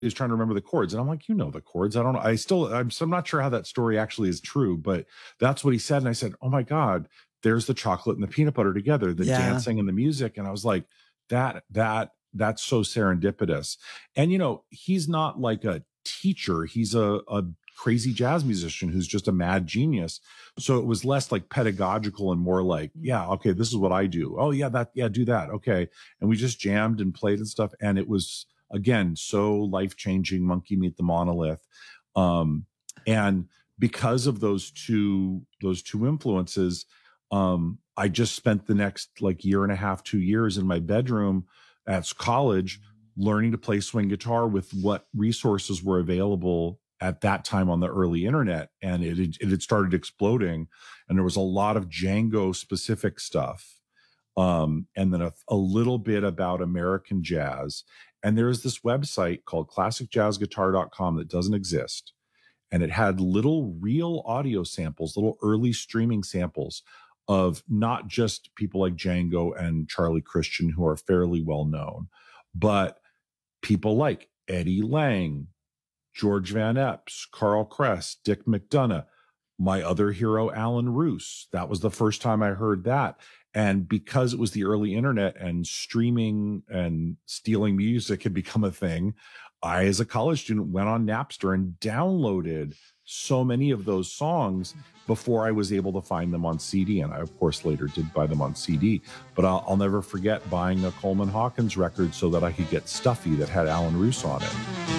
is trying to remember the chords. And I'm like, you know the chords. I don't know. I'm not sure how that story actually is true, but that's what he said. And I said, oh my God, there's the chocolate and the peanut butter together, the dancing and the music. And I was like, that's so serendipitous. And, he's not like a teacher. He's a crazy jazz musician who's just a mad genius. So it was less like pedagogical and more like, yeah, okay, this is what I do. Oh yeah, do that. Okay. And we just jammed and played and stuff. And it was, again, so life-changing. Monkey Meet the Monolith. And because of those two influences, I just spent the next like year and a half, 2 years in my bedroom at college learning to play swing guitar with what resources were available at that time on the early internet. And it had started exploding, and there was a lot of Django specific stuff. And then a little bit about American jazz. And there's this website called classicjazzguitar.com that doesn't exist. And it had little real audio samples, little early streaming samples of not just people like Django and Charlie Christian, who are fairly well known, but people like Eddie Lang, George Van Epps, Carl Kress, Dick McDonough, my other hero, Alan Roos. That was the first time I heard that. And because it was the early internet and streaming and stealing music had become a thing, I, as a college student, went on Napster and downloaded so many of those songs before I was able to find them on CD. And I, of course, later did buy them on CD. But I'll never forget buying a Coleman Hawkins record so that I could get Stuffy that had Alan Roos on it.